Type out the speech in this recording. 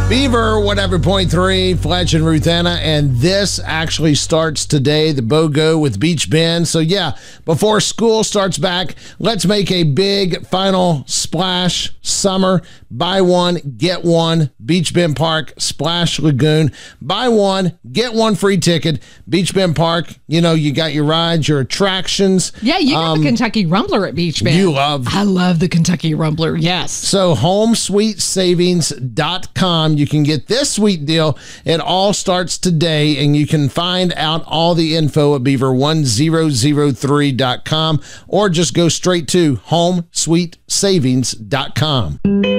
Beaver, whatever, point three, Fletch and Ruth Anna, and this actually starts today, the BOGO with Beach Bend. So yeah, before school starts back, let's make a big final splash summer. Buy one, get one. Beach Bend Park, Splash Lagoon. Buy one, get one free ticket. Beach Bend Park, you know, you got your rides, your attractions. Yeah, you got the Kentucky Rumbler at Beach Bend. I love the Kentucky Rumbler, yes. So HomeSuiteSavings.com. You can get this sweet deal. It all starts today, and you can find out all the info at beaver1003.com or just go straight to HomeSuiteSavings.com.